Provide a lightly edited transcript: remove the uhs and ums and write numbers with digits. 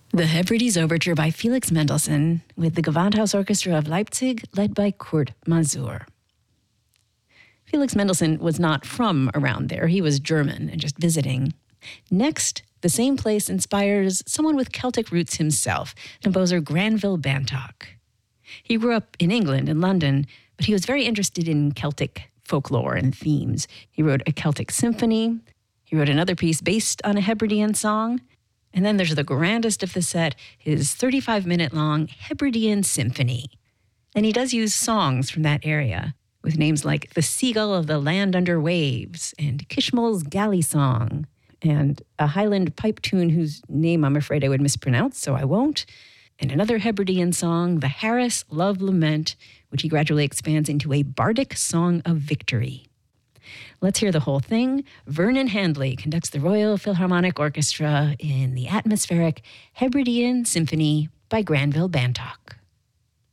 The Hebrides Overture by Felix Mendelssohn with the Gewandhaus Orchestra of Leipzig, led by Kurt Masur. Felix Mendelssohn was not from around there. He was German and just visiting. Next, the same place inspires someone with Celtic roots himself, composer Granville Bantock. He grew up in England, in London, but he was very interested in Celtic folklore and themes. He wrote a Celtic symphony. He wrote another piece based on a Hebridean song. And then there's the grandest of the set, his 35-minute-long Hebridean Symphony. And he does use songs from that area, with names like The Seagull of the Land Under Waves and Kishmal's Galley Song, and a Highland pipe tune whose name I'm afraid I would mispronounce, so I won't, and another Hebridean song, the Harris Love Lament, which he gradually expands into a bardic song of victory. Let's hear the whole thing. Vernon Handley conducts the Royal Philharmonic Orchestra in the atmospheric Hebridean Symphony by Granville Bantock.